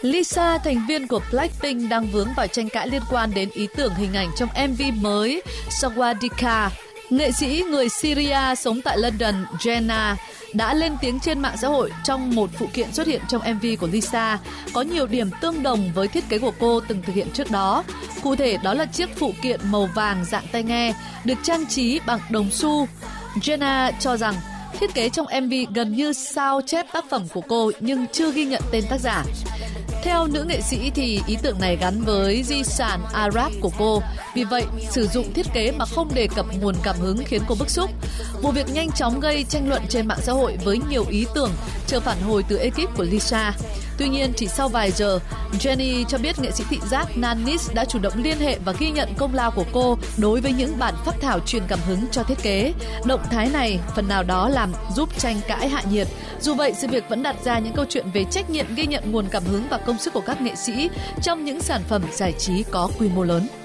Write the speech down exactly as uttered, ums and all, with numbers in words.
Lisa, thành viên của Blackpink, đang vướng vào tranh cãi liên quan đến ý tưởng hình ảnh trong em vê mới Sawadika. Nghệ sĩ người Syria sống tại London, Jenna, đã lên tiếng trên mạng xã hội trong một phụ kiện xuất hiện trong em vê của Lisa, có nhiều điểm tương đồng với thiết kế của cô từng thực hiện trước đó. Cụ thể đó là chiếc phụ kiện màu vàng dạng tai nghe, được trang trí bằng đồng xu. Jenna cho rằng thiết kế trong em vê gần như sao chép tác phẩm của cô nhưng chưa ghi nhận tên tác giả. Theo nữ nghệ sĩ thì ý tưởng này gắn với di sản Arab của cô, vì vậy sử dụng thiết kế mà không đề cập nguồn cảm hứng khiến cô bức xúc. Vụ việc nhanh chóng gây tranh luận trên mạng xã hội với nhiều ý tưởng chờ phản hồi từ ekip của Lisa. Tuy nhiên, chỉ sau vài giờ, Jennie cho biết nghệ sĩ thị giác Nanis đã chủ động liên hệ và ghi nhận công lao của cô đối với những bản phác thảo truyền cảm hứng cho thiết kế. Động thái này phần nào đó làm giúp tranh cãi hạ nhiệt. Dù vậy, sự việc vẫn đặt ra những câu chuyện về trách nhiệm ghi nhận nguồn cảm hứng và công sức của các nghệ sĩ trong những sản phẩm giải trí có quy mô lớn.